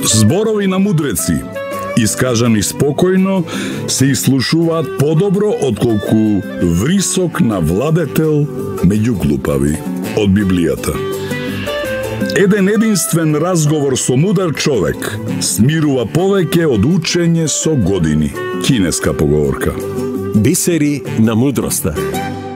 Зборови на мудреци, искажани спокојно, се ислушуваат подобро отколку врисок на владетел меѓу глупави. Од Библијата. Еден единствен разговор со мудар човек смирува повеќе од учење со години. Кинеска поговорка. Бисери на мудроста.